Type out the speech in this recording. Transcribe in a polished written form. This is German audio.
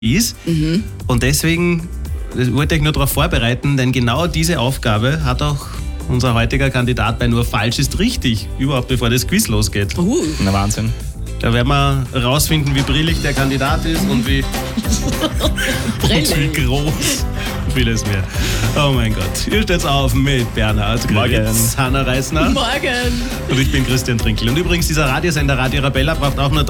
ist. Und deswegen wollte ich nur darauf vorbereiten, denn genau diese Aufgabe hat auch unser heutiger Kandidat bei Nur Falsch ist richtig, überhaupt bevor das Quiz losgeht. Na Wahnsinn. Da werden wir herausfinden, wie brillig der Kandidat ist und wie groß und vieles mehr. Oh mein Gott. Hier steht's auf mit Bernhard Gritz, Hanna Reisner. Morgen! Und ich bin Christian Trinkel. Und übrigens, dieser Radiosender Radio Arabella braucht auch nur